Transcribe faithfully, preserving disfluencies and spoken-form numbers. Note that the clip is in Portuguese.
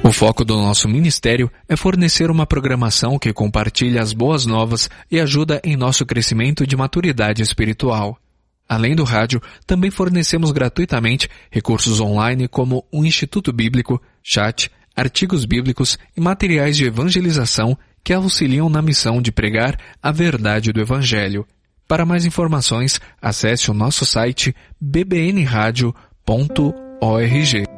O foco do nosso ministério é fornecer uma programação que compartilha as boas novas e ajuda em nosso crescimento de maturidade espiritual. Além do rádio, também fornecemos gratuitamente recursos online como o Instituto Bíblico, chat, artigos bíblicos e materiais de evangelização que auxiliam na missão de pregar a verdade do Evangelho. Para mais informações, acesse o nosso site b b n radio ponto org.